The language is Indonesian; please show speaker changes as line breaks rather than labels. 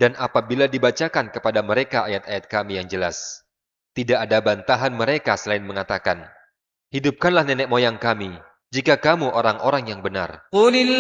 Dan apabila dibacakan kepada mereka ayat-ayat kami yang jelas, tidak ada bantahan mereka selain mengatakan, hidupkanlah nenek moyang kami, jika kamu orang-orang yang benar.